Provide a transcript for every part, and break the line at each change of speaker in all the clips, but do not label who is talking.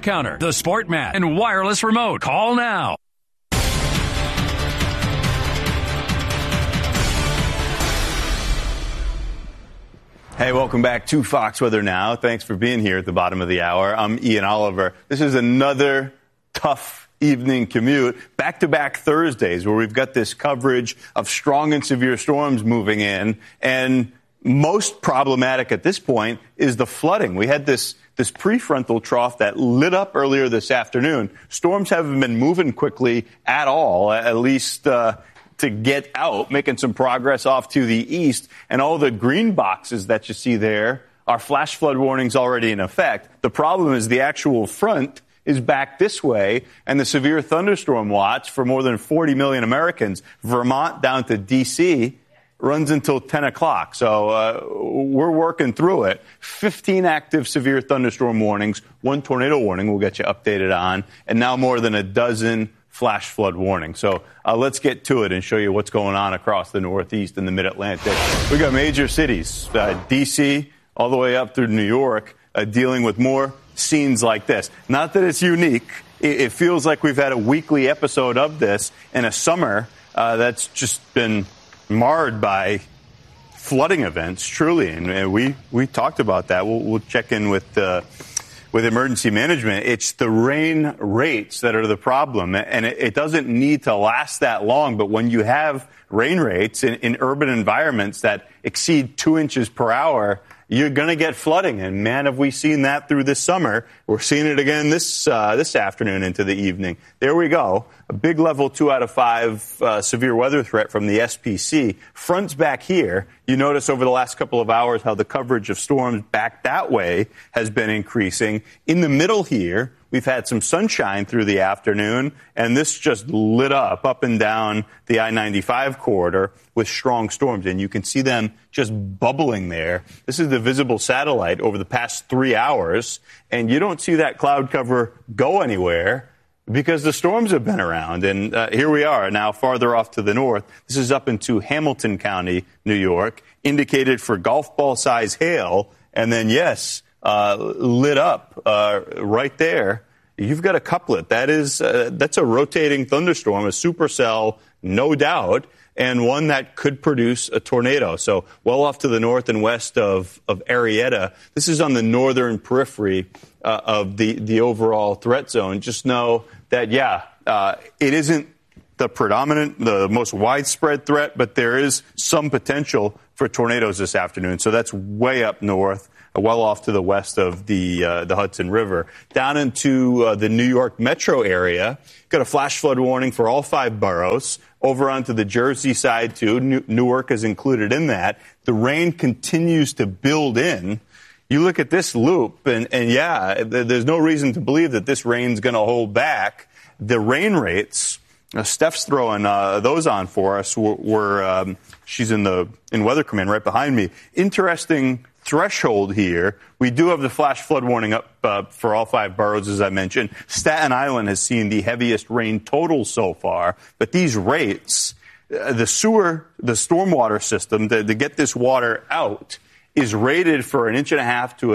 counter, the sport mat, and wireless remote. Call now.
Hey, welcome back to Fox Weather Now. Thanks for being here at the bottom of the hour. I'm Ian Oliver. This is another tough evening commute, back-to-back Thursdays, where we've got this coverage of strong and severe storms moving in. And most problematic at this point is the flooding. We had this prefrontal trough that lit up earlier this afternoon. Storms haven't been moving quickly at all, at least to get out, making some progress off to the east. And all the green boxes that you see there are flash flood warnings already in effect. The problem is the actual front is back this way, and the severe thunderstorm watch for more than 40 million Americans, Vermont down to D.C., runs until 10 o'clock. So we're working through it. 15 active severe thunderstorm warnings, 1 tornado warning we'll get you updated on, and now more than a dozen flash flood warning. So let's get to it and show you what's going on across the Northeast and the Mid-Atlantic. We got major cities, D.C. all the way up through New York, dealing with more scenes like this. Not that it's unique. It feels like we've had a weekly episode of this in a summer that's just been marred by flooding events, truly. And we talked about that. We'll check in with emergency management. It's the rain rates that are the problem, and it doesn't need to last that long. But when you have rain rates in urban environments that exceed 2 inches per hour, you're going to get flooding. And man, have we seen that through this summer. We're seeing it again this afternoon into the evening. There we go. A big level 2 out of 5 severe weather threat from the SPC. Front's back here. You notice over the last couple of hours how the coverage of storms back that way has been increasing. In the middle here, we've had some sunshine through the afternoon, and this just lit up and down the I-95 corridor with strong storms. And you can see them just bubbling there. This is the visible satellite over the past 3 hours, and you don't see that cloud cover go anywhere because the storms have been around. And here we are now farther off to the north. This is up into Hamilton County, New York, indicated for golf ball size hail. And then, yes, lit up right there. You've got a couplet. That's a rotating thunderstorm, a supercell, no doubt, and one that could produce a tornado. So well off to the north and west of Arietta. This is on the northern periphery of the overall threat zone. Just know that, it isn't the most widespread threat, but there is some potential for tornadoes this afternoon. So that's way up north, well off to the west of the Hudson River. Down into the New York metro area, got a flash flood warning for all 5 boroughs. Over onto the Jersey side, too. Newark is included in that. The rain continues to build in. You look at this loop, and there's no reason to believe that this rain's going to hold back. The rain rates, Steph's throwing those on for us. She's in Weather Command right behind me. Interesting threshold here. We do have the flash flood warning up for all 5 boroughs, as I mentioned. Staten Island has seen the heaviest rain totals so far, but these rates, the stormwater system to get this water out is rated for 1.5 inches to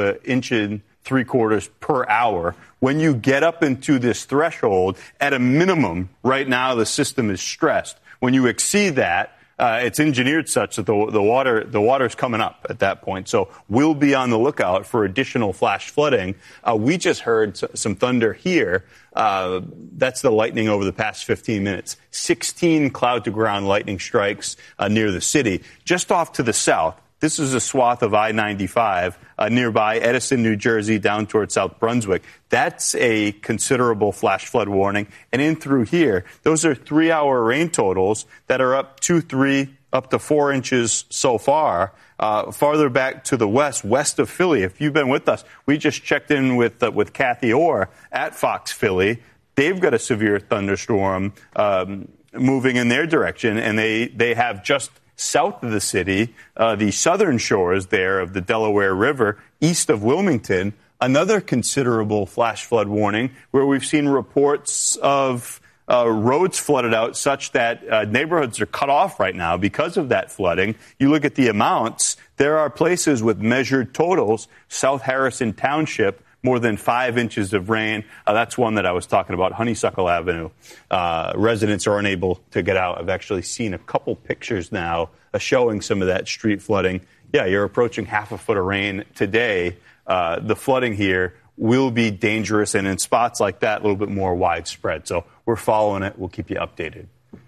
1.75 inches per hour. When you get up into this threshold, at a minimum, right now the system is stressed. When you exceed that, it's engineered such that the water's coming up at that point. So we'll be on the lookout for additional flash flooding. We just heard some thunder here. That's the lightning over the past 15 minutes. 16 cloud-to-ground lightning strikes near the city. Just off to the south, this is a swath of I-95 nearby Edison, New Jersey, down towards South Brunswick. That's a considerable flash flood warning. And in through here, those are 3-hour rain totals that are up 2, 3, up to 4 inches so far. Farther back to the west of Philly. If you've been with us, we just checked in with Kathy Orr at Fox Philly. They've got a severe thunderstorm moving in their direction, and they have just south of the city, the southern shores there of the Delaware River, east of Wilmington, another considerable flash flood warning where we've seen reports of roads flooded out such that neighborhoods are cut off right now because of that flooding. You look at the amounts, there are places with measured totals. South Harrison Township, more than 5 inches of rain. That's one that I was talking about, Honeysuckle Avenue. Residents are unable to get out. I've actually seen a couple pictures now showing some of that street flooding. Yeah, you're approaching half a foot of rain today. The flooding here will be dangerous, and in spots like that, a little bit more widespread. So we're following it. We'll keep you updated.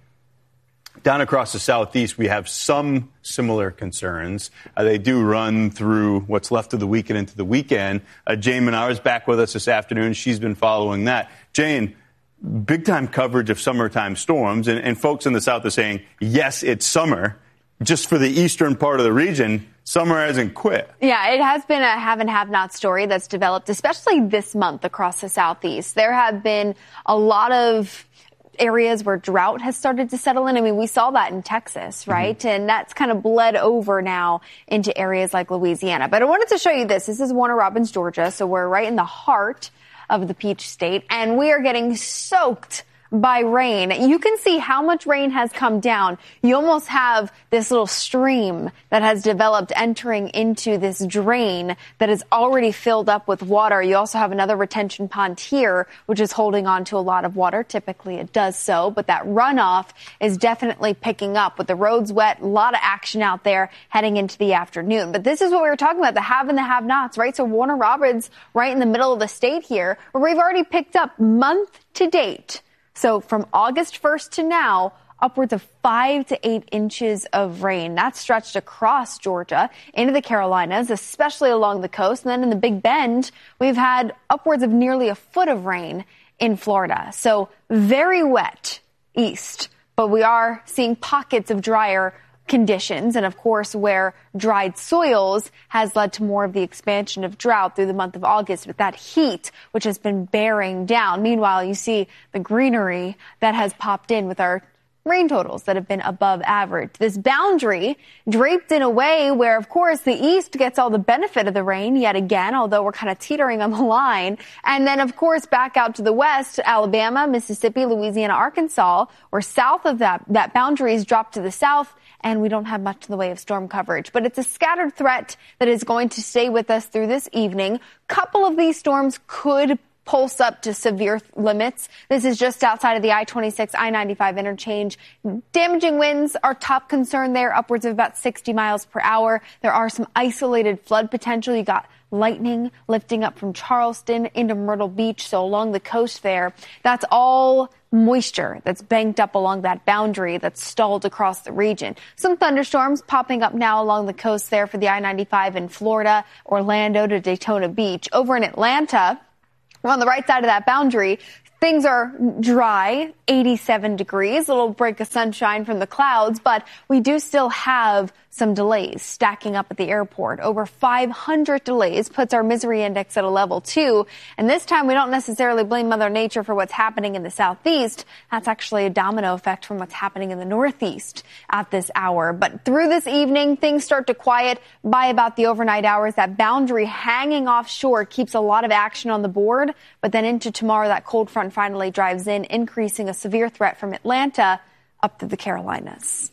Down across the southeast, we have some similar concerns. They do run through what's left of the weekend into the weekend. Jane Menard is back with us this afternoon. She's been following that. Jane, big-time coverage of summertime storms, and folks in the south are saying, yes, it's summer. Just for the eastern part of the region, summer hasn't quit.
Yeah, it has been a have and have-not story that's developed, especially this month across the southeast. There have been a lot of areas where drought has started to settle in. I mean, we saw that in Texas, right? Mm-hmm. And that's kind of bled over now into areas like Louisiana. But I wanted to show you this. This is Warner Robins, Georgia. So we're right in the heart of the Peach State, and we are getting soaked by rain. You can see how much rain has come down. You almost have this little stream that has developed entering into this drain that is already filled up with water. You also have another retention pond here, which is holding on to a lot of water. Typically it does so, but that runoff is definitely picking up with the roads wet. A lot of action out there heading into the afternoon. But this is what we were talking about, the have and the have-nots, right? So Warner Robins right in the middle of the state here, where we've already picked up month to date. So from August 1st to now, upwards of 5 to 8 inches of rain. That's stretched across Georgia into the Carolinas, especially along the coast. And then in the Big Bend, we've had upwards of nearly a foot of rain in Florida. So very wet east, but we are seeing pockets of drier conditions, and of course where dried soils has led to more of the expansion of drought through the month of August with that heat which has been bearing down. Meanwhile, you see the greenery that has popped in with our rain totals that have been above average. This boundary draped in a way where, of course, the east gets all the benefit of the rain yet again, although we're kind of teetering on the line. And then, of course, back out to the west, Alabama, Mississippi, Louisiana, Arkansas, or south of that boundary is dropped to the south, and we don't have much in the way of storm coverage. But it's a scattered threat that is going to stay with us through this evening. Couple of these storms could pulse up to severe limits. This is just outside of the I-26, I-95 interchange. Damaging winds are top concern there, upwards of about 60 miles per hour. There are some isolated flood potential. You got lightning lifting up from Charleston into Myrtle Beach, so along the coast there. That's all moisture that's banked up along that boundary that's stalled across the region. Some thunderstorms popping up now along the coast there for the I-95 in Florida, Orlando to Daytona Beach. Over in Atlanta, on the right side of that boundary, things are dry, 87 degrees, a little break of sunshine from the clouds, but we do still have some delays stacking up at the airport. Over 500 delays puts our misery index at a level 2. And this time we don't necessarily blame Mother Nature for what's happening in the southeast. That's actually a domino effect from what's happening in the northeast at this hour. But through this evening, things start to quiet by about the overnight hours. That boundary hanging offshore keeps a lot of action on the board. But then into tomorrow, that cold front finally drives in, increasing a severe threat from Atlanta up through the Carolinas.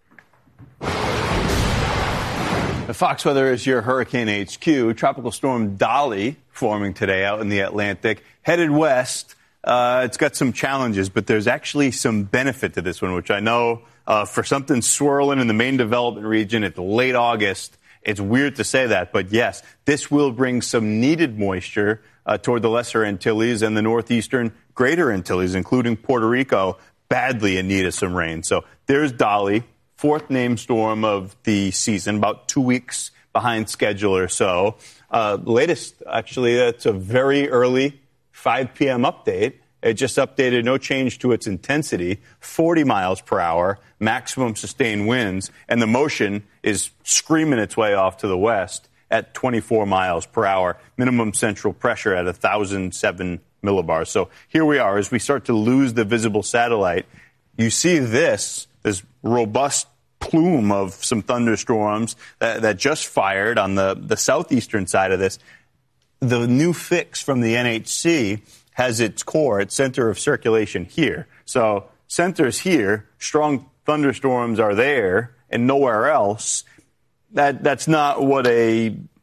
The Fox Weather is your Hurricane HQ. Tropical storm Dolly forming today out in the Atlantic, headed west. It's got some challenges, but there's actually some benefit to this one, which I know for something swirling in the main development region at late August, it's weird to say that, but yes, this will bring some needed moisture toward the Lesser Antilles and the northeastern Greater Antilles, including Puerto Rico, badly in need of some rain. So there's Dolly. Fourth named storm of the season, about 2 weeks behind schedule or so. Latest, actually, that's a very early 5 p.m. update. It just updated, no change to its intensity, 40 miles per hour, maximum sustained winds, and the motion is screaming its way off to the west at 24 miles per hour, minimum central pressure at 1,007 millibars. So here we are. As we start to lose the visible satellite, you see this robust plume of some thunderstorms that just fired on the southeastern side of this. The new fix from the NHC has its core, its center of circulation here. So center's here, strong thunderstorms are there, and nowhere else. That's not what a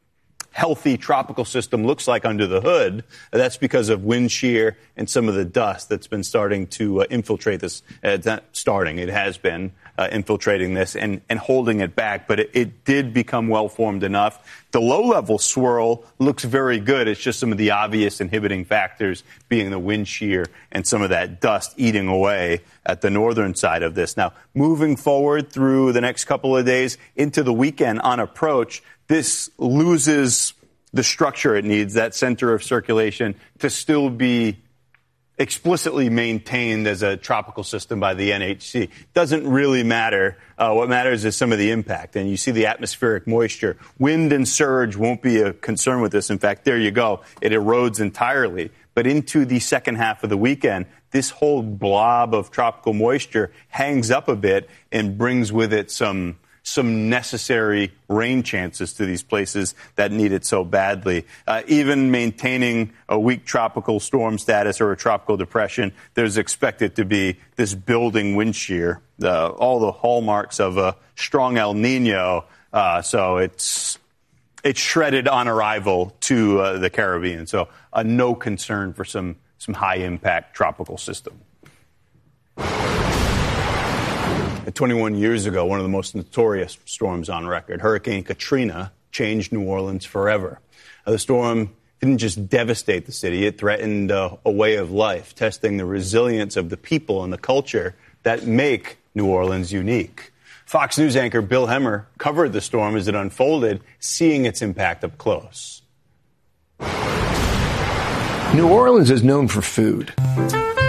healthy tropical system looks like under the hood. That's because of wind shear and some of the dust that's been starting to infiltrate this. It's not starting. It has been infiltrating this and holding it back. But it did become well-formed enough. The low-level swirl looks very good. It's just some of the obvious inhibiting factors being the wind shear and some of that dust eating away at the northern side of this. Now, moving forward through the next couple of days into the weekend on approach, this loses the structure it needs, that center of circulation, to still be explicitly maintained as a tropical system by the NHC. Doesn't really matter. What matters is some of the impact. And you see the atmospheric moisture. Wind and surge won't be a concern with this. In fact, there you go. It erodes entirely. But into the second half of the weekend, this whole blob of tropical moisture hangs up a bit and brings with it some necessary rain chances to these places that need it so badly. Even maintaining a weak tropical storm status or a tropical depression, there's expected to be this building wind shear, all the hallmarks of a strong El Nino. So it's shredded on arrival to the Caribbean. So no concern for some high-impact tropical system. 21 years ago, one of the most notorious storms on record, Hurricane Katrina, changed New Orleans forever. The storm didn't just devastate the city, it threatened a way of life, testing the resilience of the people and the culture that make New Orleans unique. Fox News anchor Bill Hemmer covered the storm as it unfolded, seeing its impact up close.
New Orleans is known for food.